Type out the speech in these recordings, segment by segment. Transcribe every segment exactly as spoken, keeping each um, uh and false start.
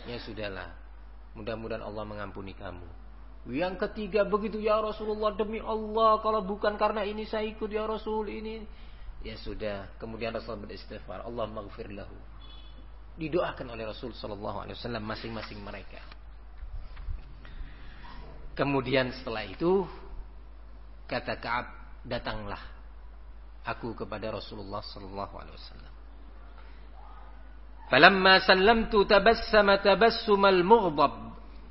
Ya sudahlah, mudah-mudahan Allah mengampuni kamu. Yang ketiga begitu, ya Rasulullah, demi Allah kalau bukan karena ini saya ikut ya Rasul ini. Ya sudah, kemudian Rasul beristighfar, Allah maghfir lahu. Didoakan oleh Rasul sallallahu alaihi wasallam masing-masing mereka. Kemudian setelah itu kata Ka'ab, datanglah aku kepada Rasulullah sallallahu alaihi wasallam. Falamma sallamtu tabassama tabassumal mughdab.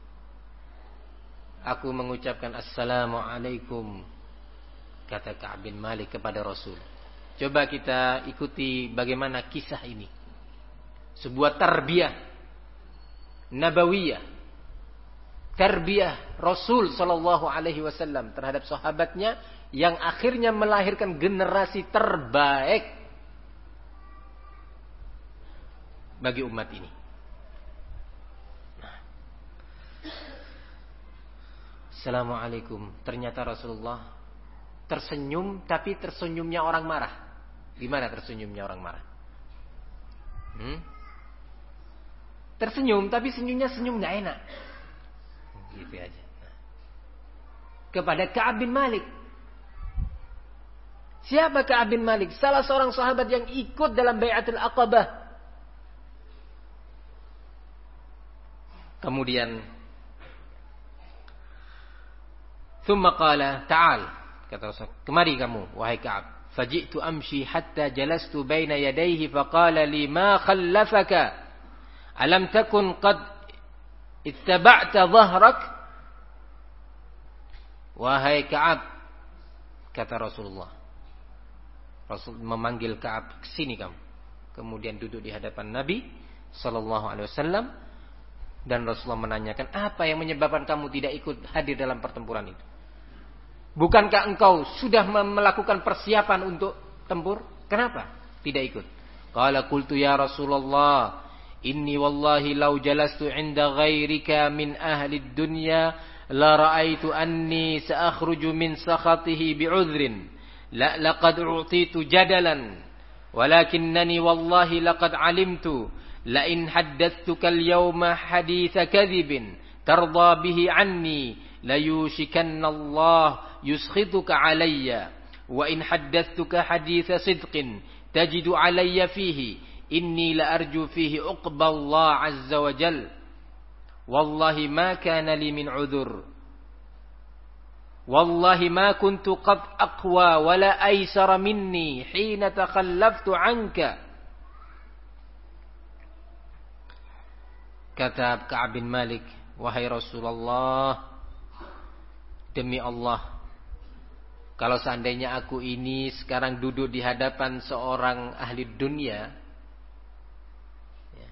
Aku mengucapkan assalamualaikum, kata Ka'ab bin Malik kepada Rasul. Coba kita ikuti bagaimana kisah ini. Sebuah tarbiyah nabawiyah, tarbiyah Rasul sallallahu alaihi wasallam terhadap sahabatnya yang akhirnya melahirkan generasi terbaik bagi umat ini. Nah. Assalamualaikum. Ternyata Rasulullah tersenyum, tapi tersenyumnya orang marah. Gimana tersenyumnya orang marah? Hmm? Tersenyum, tapi senyumnya senyum gak enak. Gitu aja. Nah. Kepada Ka'ab bin Malik. Siapa Ka'ab bin Malik? Salah seorang sahabat yang ikut dalam Bai'atul Aqabah. Kemudian thumma qala ta'al, kata Rasul, kemari kamu wahai Ka'ab. Faji'tu amshi hatta jalastu baina yadayhi faqala li ma khallafaka alam takun qad ittaba'ta dhahrak. Wahai Ka'ab, kata Rasulullah. Rasul memanggil Ka'ab, kesini kamu. Kemudian duduk di hadapan Nabi sallallahu alaihi wasallam. Dan Rasulullah menanyakan, apa yang menyebabkan kamu tidak ikut hadir dalam pertempuran itu? Bukankah engkau sudah melakukan persiapan untuk tempur? Kenapa tidak ikut? Qala qultu ya Rasulullah, inni wallahi law jalastu 'inda ghairika min ahli dunya la ra'aitu anni sa'akhruju min sakhatihi bi'udhrin la laqad u'titu jadalan walakinnani wallahi laqad 'alimtu la in haddathtuka al-yawma haditha kadhibin tarda bihi 'anni la yushikanna Allah yuskhituka 'alayya wa in haddathtuka haditha sidqin tajidu 'alayya fihi inni la arju fihi uqba Allah 'azza wa jal. Wallahi ma kana li min 'udhur. Wallahi ma kuntu qad aqwa wa la aysara minni hina takhallaftu 'anka. Kata Ka'ab bin Malik, wahai Rasulullah, demi Allah, kalau seandainya aku ini sekarang duduk di hadapan seorang ahli dunia, ya,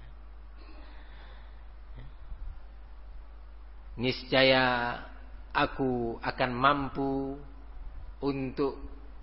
niscaya aku akan mampu untuk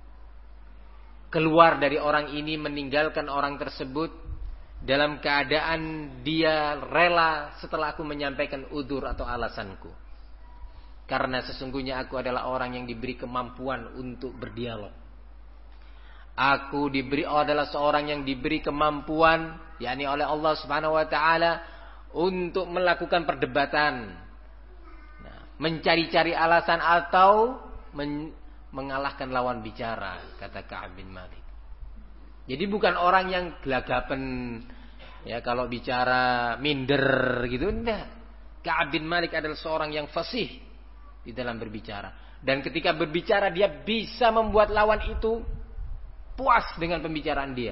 keluar dari orang ini, meninggalkan orang tersebut dalam keadaan dia rela setelah aku menyampaikan udzur atau alasanku. Karena sesungguhnya aku adalah orang yang diberi kemampuan untuk berdialog. Aku diberi adalah seorang yang diberi kemampuan, yakni oleh Allah Subhanahu wa taala, untuk melakukan perdebatan. Nah, mencari-cari alasan atau men- mengalahkan lawan bicara, kata Ka'ab bin Malik. Jadi bukan orang yang gelagapan, ya kalau bicara minder gitu, enggak. Ka'ab bin Malik adalah seorang yang fasih di dalam berbicara, dan ketika berbicara dia bisa membuat lawan itu puas dengan pembicaraan dia.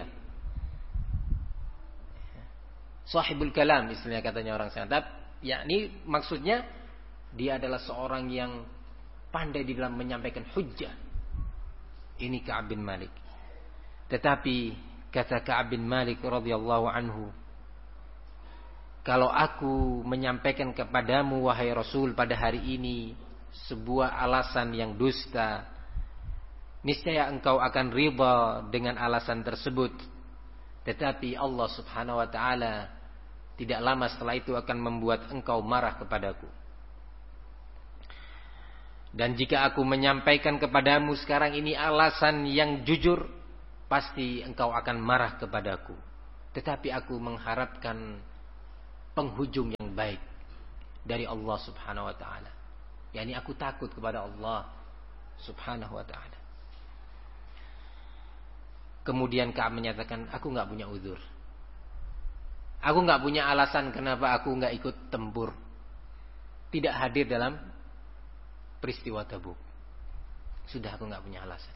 Sahibul kalam istilahnya, katanya orang Arab, yakni maksudnya dia adalah seorang yang pandai di dalam menyampaikan hujjah. Ini Ka'ab bin Malik. Tetapi kata Ka'ab bin Malik radhiyallahu anhu, kalau aku menyampaikan kepadamu wahai Rasul pada hari ini sebuah alasan yang dusta, niscaya engkau akan ridha dengan alasan tersebut. Tetapi Allah Subhanahu wa taala tidak lama setelah itu akan membuat engkau marah kepadaku. Dan jika aku menyampaikan kepadamu sekarang ini alasan yang jujur, pasti engkau akan marah kepadaku. Tetapi aku mengharapkan penghujung yang baik dari Allah Subhanahu wa taala. Yani aku takut kepada Allah Subhanahu wa taala. Kemudian Ka'ab menyatakan, aku enggak punya uzur. Aku enggak punya alasan kenapa aku enggak ikut tempur. Tidak hadir dalam peristiwa Tabuk. Sudah, aku enggak punya alasan.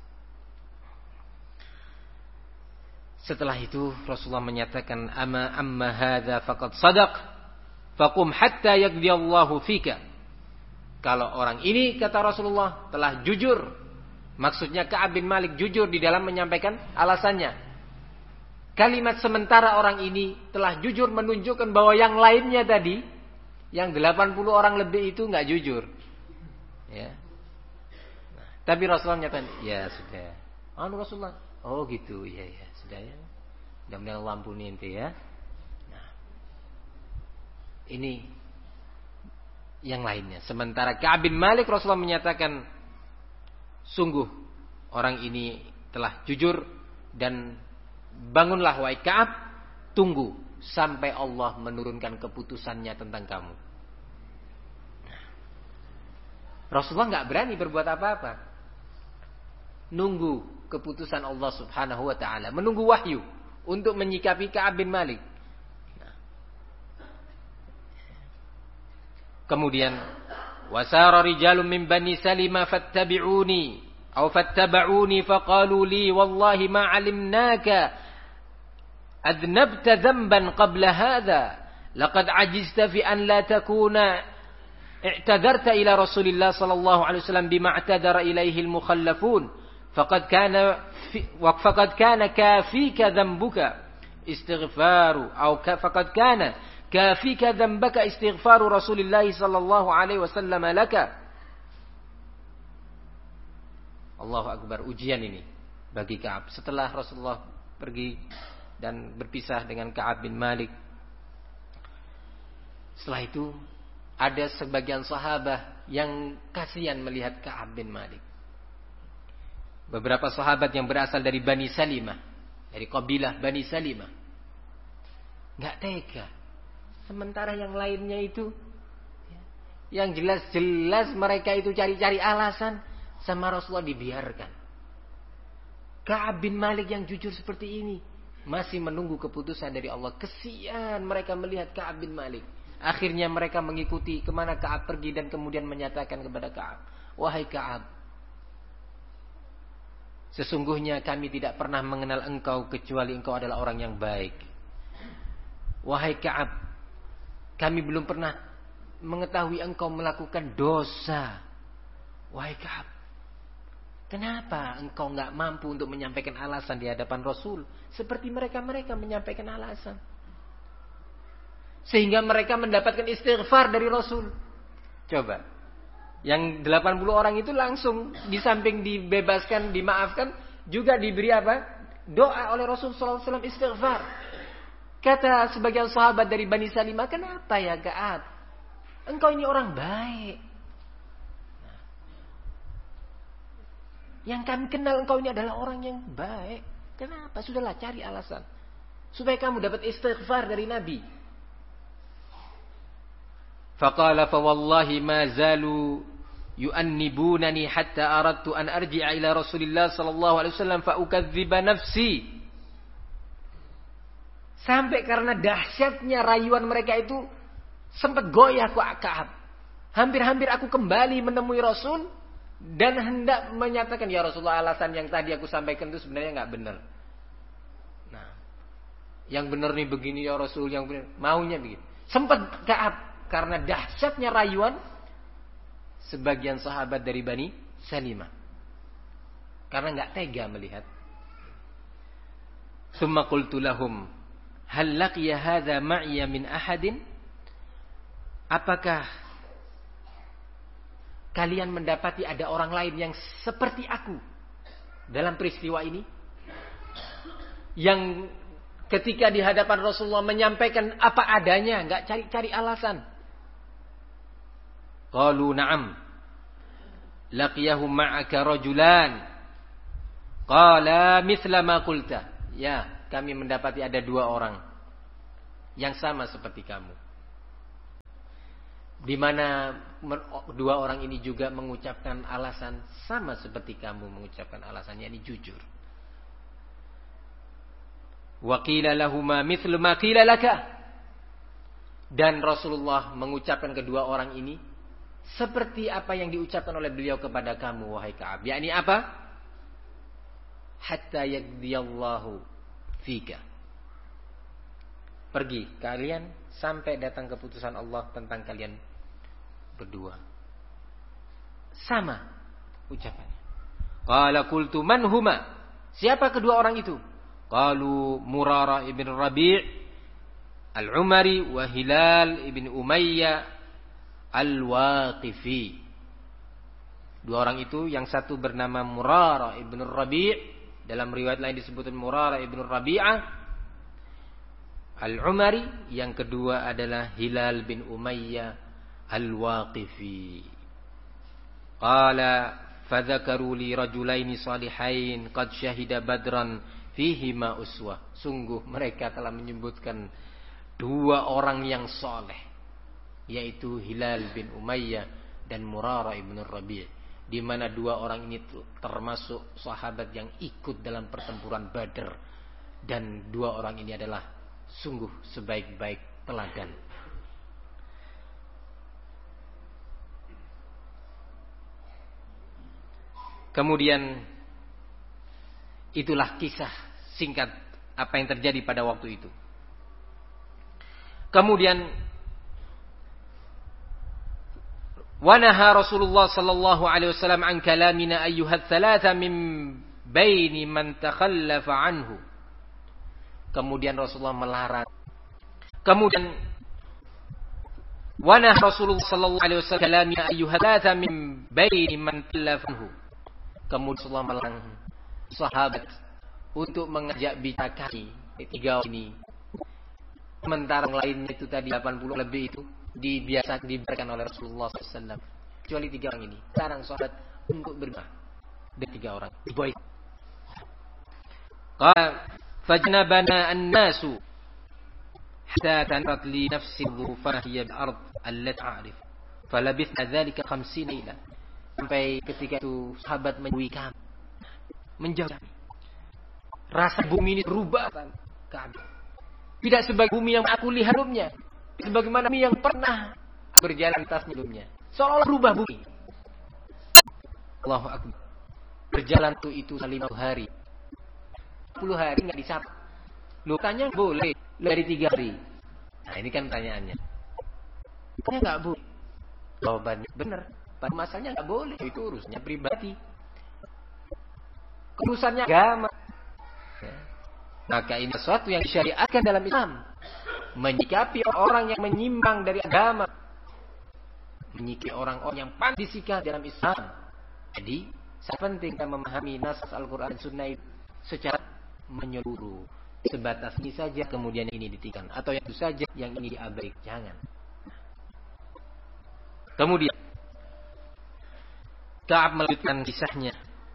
Setelah itu Rasulullah menyatakan, amma amma hadza faqad sadaq faqum hatta yaqdiyallahu fika. Kalau orang ini, kata Rasulullah, telah jujur, maksudnya Ka'ab bin Malik jujur di dalam menyampaikan alasannya. Kalimat sementara orang ini telah jujur menunjukkan bahwa yang lainnya tadi, yang delapan puluh orang lebih itu enggak jujur. Ya. Nah, tapi Rasulullah menyatakan, ya sudah. Anu Rasulullah, oh gitu, ya ya, sudah ya. Mudah-mudahan Allah ampuni ente ya. Nah, ini yang lainnya. Sementara Ka'ab bin Malik, Rasulullah menyatakan, sungguh orang ini telah jujur, dan bangunlah wahai Ka'ab, tunggu sampai Allah menurunkan keputusannya tentang kamu. Rasulullah enggak berani berbuat apa-apa. Nunggu keputusan Allah Subhanahu wa taala, menunggu wahyu untuk menyikapi Ka'ab bin Malik. Kemudian wasara rijalun min bani Salimah fattabi'uni aw fattaba'uni faqalu li wallahi ma 'alimnaka adnabta dhanban qabla hadha laqad ajizta fi an la takuna i'tadarta ila Rasulillah sallallahu alaihi wasallam bima i'tadara ilaihi al-mukhallafun faqad kana faqad kana kafika dhanbuka istighfaru aw faqad kana kafika dzambaka istighfaru Rasulillah sallallahu alaihi wasallam laka. Allahu akbar, ujian ini bagi Ka'ab. Setelah Rasulullah pergi dan berpisah dengan Ka'ab bin Malik, setelah itu ada sebagian sahabat yang kasihan melihat Ka'ab bin Malik. Beberapa sahabat yang berasal dari Bani Salimah, dari kabilah Bani Salimah, enggak tega. Sementara yang lainnya itu, yang jelas-jelas mereka itu cari-cari alasan, sama Rasulullah dibiarkan. Ka'ab bin Malik yang jujur seperti ini masih menunggu keputusan dari Allah. Kesian mereka melihat Ka'ab bin Malik. Akhirnya mereka mengikuti kemana Ka'ab pergi, dan kemudian menyatakan kepada Ka'ab, wahai Ka'ab, sesungguhnya kami tidak pernah mengenal engkau kecuali engkau adalah orang yang baik. Wahai Ka'ab, kami belum pernah mengetahui engkau melakukan dosa. Wahai Ka'ab, kenapa engkau enggak mampu untuk menyampaikan alasan di hadapan Rasul seperti mereka-mereka menyampaikan alasan, sehingga mereka mendapatkan istighfar dari Rasul? Coba, yang delapan puluh orang itu langsung di samping dibebaskan, dimaafkan, juga diberi apa? Doa oleh Rasul sallallahu alaihi wasallam, istighfar. Kata sebagian sahabat dari Bani Salimah, kenapa ya Ka'ab? Engkau ini orang baik. Nah, yang kami kenal engkau ini adalah orang yang baik. Kenapa? Sudahlah, cari alasan supaya kamu dapat istighfar dari Nabi. Faqala fa wallahi ma zalu yu'annibunani hatta aradtu an arji'a ila Rasulillah sallallahu alaihi wasallam fa ukadziba nafsi. Sampai karena dahsyatnya rayuan mereka itu sempat goyah Ka'ab. Hampir-hampir aku kembali menemui Rasul dan hendak menyatakan, ya Rasulullah, alasan yang tadi aku sampaikan itu sebenarnya enggak benar. Nah, yang benar nih begini ya Rasul, yang benar maunya begitu. Sempat Ka'ab karena dahsyatnya rayuan sebagian sahabat dari Bani Salimah, karena enggak tega melihat. Tsumma qultu lahum hal laqiya hadza ma'iya min ahadin? Apakah kalian mendapati ada orang lain yang seperti aku dalam peristiwa ini, yang ketika di hadapan Rasulullah menyampaikan apa adanya, enggak cari-cari alasan? Qalu na'am laqiyahum ma'aka rajulan qala mithla ma qulta. Ya, kami mendapati ada dua orang yang sama seperti kamu. di mana dua orang ini juga mengucapkan alasan sama seperti kamu mengucapkan alasannya, ini jujur. Wa qila lahuma mithlu ma qila laka. Dan Rasulullah mengucapkan kedua orang ini seperti apa yang diucapkan oleh beliau kepada kamu wahai Ka'ab. Yakni apa? Hatta yaqdiyallahu fika. Pergi kalian sampai datang keputusan Allah tentang kalian berdua. Sama ucapannya. Qala qultu man huma? Siapa kedua orang itu? Qalu Murarah ibn Rabi' Al-Umari wa Hilal ibn Umayyah Al-Waqifi. Dua orang itu, yang satu bernama Murarah ibn Rabi', dalam riwayat lain disebutkan Murarah ibn Rabi'ah Al-Umari, yang kedua adalah Hilal bin Umayyah Al-Waqifi. Qala fadzakaru li rajulaini salihain qad syahida badran fihima uswah. Sungguh mereka telah menyebutkan dua orang yang saleh, yaitu Hilal bin Umayyah dan Murarah ibn Rabi', di mana dua orang ini termasuk sahabat yang ikut dalam pertempuran Badar, dan dua orang ini adalah sungguh sebaik-baik teladan. Kemudian itulah kisah singkat apa yang terjadi pada waktu itu. Kemudian wanaha Rasulullah sallallahu alaihi wasallam an kalamina ayyuhat thalatha min baini man takhallafa anhu. Kemudian Rasulullah melarang. Kemudian wanaha Rasulullah sallallahu alaihi wasallam kalamina ayyuhat thalatha min baini man takhallafa anhu. Kemudian Rasulullah melarang sahabat untuk mengajak bicara kami tiga ini. Sementara yang lainnya itu tadi delapan puluh lebih itu dibiasa diberikan oleh Rasulullah sallallahu alaihi wasallam. Kecuali tiga orang ini. Sekarang sahabat untuk berdoa. Dan tiga orang. Baik. Qala fajnabana an-nasu hatta tanat li nafsi dhufana hiya al-ard allati a'rif. Falabithna dhalika khamsina ila. Sampai ketika itu sahabat menjauhi kami. Menjauhi kami. Rasa bumi ini berubah kami. Tidak sebagai bumi yang aku lihat sebelumnya. Sebagaimana bumi yang pernah berjalan atas sebelumnya. Seolah-olah berubah bumi. Allahu Akbar. Berjalan itu itu lima puluh hari. sepuluh hari enggak disapa. Lukanya boleh dari tiga hari. Nah, ini kan pertanyaannya. Ini enggak boleh. Jawabannya benar. Pada masanya enggak boleh. Itu urusnya pribadi. Urusannya agama. Maka ini sesuatu yang disyariatkan dalam Islam. Menyikapi orang yang menyimpang dari agama. Menyikapi orang-orang yang pandai sikap dalam Islam. Jadi, sangat penting kita memahami nas Al-Quran dan Sunnah secara menyeluruh. Sebatas ini saja, kemudian ini ditinggalkan. Atau yang itu saja, yang ini diabaikan. Jangan. Kemudian, Ka'ab melanjutkan kisahnya.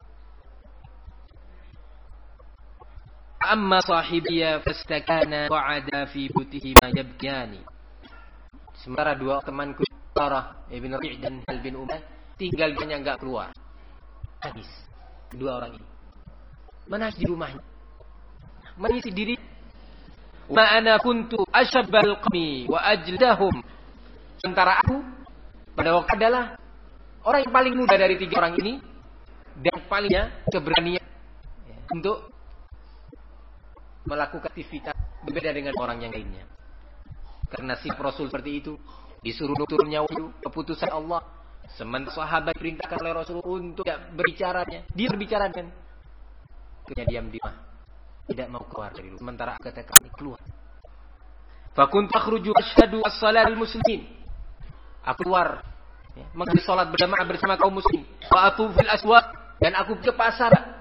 Amma sahibiyya fastakana wa'ada fi butihi ma yabkani. Sementara dua temanku Murarah ibn Rabi' dan Hilal bin Umayyah tinggal dia enggak keluar. Nangis. Dua orang ini menangis di rumahnya. Menangis diri. Ma ana kuntu ashabbal qami wa ajdahum. Sementara aku pada waktu adalah orang yang paling muda dari tiga orang ini dan palingnya keberanian untuk melakukan aktivitas berbeda dengan orang yang lainnya. Karena si Rasul seperti itu, disuruh turunnya wahyu, keputusan Allah. Sementara sahabat perintahkan oleh Rasul untuk tidak berbicaranya, dia berbicara dengan dia diam di rumah, tidak mau keluar dari rumah. Sementara kata kami keluar. Fakun takhruju asyhadu as-salatul muslimin. Aku keluar, ya, menghadiri salat berjamaah bersama kaum muslim. Wa atufil aswaq, dan aku ke pasar